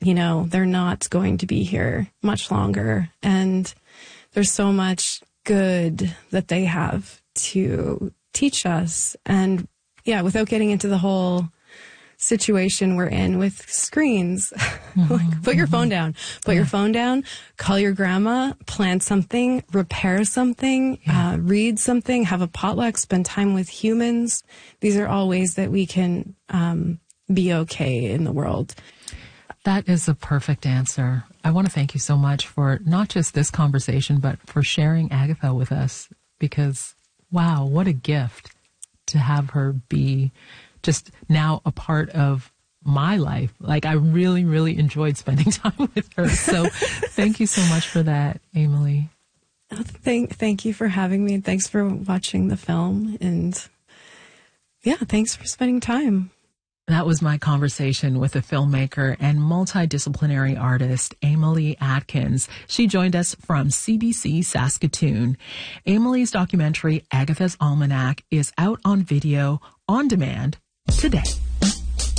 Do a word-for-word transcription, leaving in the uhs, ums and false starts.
you know, they're not going to be here much longer. And there's so much good that they have to teach us. And yeah, without getting into the whole situation we're in with screens, mm-hmm, like put your mm-hmm. phone down, put yeah. your phone down, call your grandma, plant something, repair something, yeah. uh, read something, have a potluck, spend time with humans. These are all ways that we can um, be okay in the world. That is a perfect answer. I want to thank you so much for not just this conversation, but for sharing Agatha with us, because wow, what a gift to have her be just now a part of my life. Like, I really, really enjoyed spending time with her. So thank you so much for that, Emily. Thank, thank you for having me. And thanks for watching the film. And yeah, thanks for spending time. That was my conversation with a filmmaker and multidisciplinary artist, Emily Atkins. She joined us from C B C Saskatoon. Emily's documentary, Agatha's Almanac, is out on video on demand today.